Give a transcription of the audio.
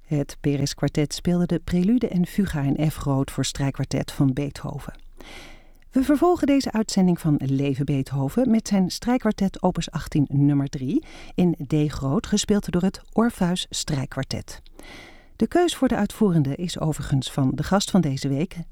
Het Perez Kwartet speelde de prelude en fuga in F groot voor strijkkwartet van Beethoven. We vervolgen deze uitzending van Leven Beethoven met zijn strijkkwartet opus 18 nummer 3 in D groot, gespeeld door het Orpheus Strijkkwartet. De keus voor de uitvoerende is overigens van de gast van deze week,